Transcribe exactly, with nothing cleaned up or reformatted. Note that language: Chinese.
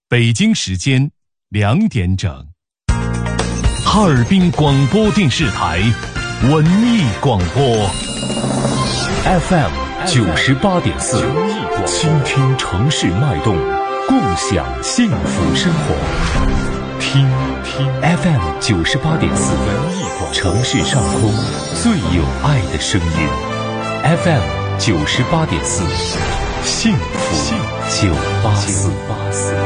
北京时间两点整，哈尔滨广播电视台文艺广播 F M 九十八点四，倾听城市脉动，共享幸福生活。听听 F M 九十八点四，城市上空最有爱的声音。F M 九十八点四，幸福九八四。